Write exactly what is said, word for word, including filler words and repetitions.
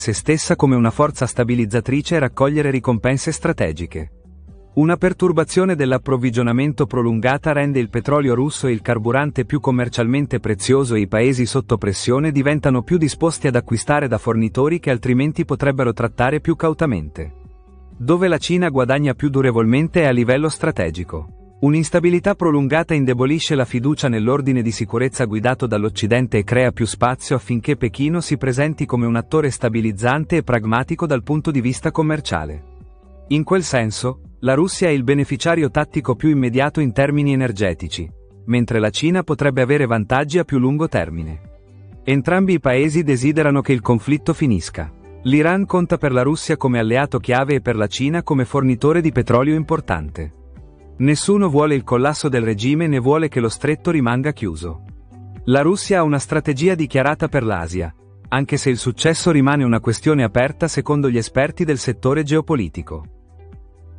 se stessa come una forza stabilizzatrice e raccogliere ricompense strategiche. Una perturbazione dell'approvvigionamento prolungata rende il petrolio russo e il carburante più commercialmente prezioso e i paesi sotto pressione diventano più disposti ad acquistare da fornitori che altrimenti potrebbero trattare più cautamente. Dove la Cina guadagna più durevolmente è a livello strategico. Un'instabilità prolungata indebolisce la fiducia nell'ordine di sicurezza guidato dall'Occidente e crea più spazio affinché Pechino si presenti come un attore stabilizzante e pragmatico dal punto di vista commerciale. In quel senso, la Russia è il beneficiario tattico più immediato in termini energetici, mentre la Cina potrebbe avere vantaggi a più lungo termine. Entrambi i paesi desiderano che il conflitto finisca. L'Iran conta per la Russia come alleato chiave e per la Cina come fornitore di petrolio importante. Nessuno vuole il collasso del regime né vuole che lo stretto rimanga chiuso. La Russia ha una strategia dichiarata per l'Asia, anche se il successo rimane una questione aperta secondo gli esperti del settore geopolitico.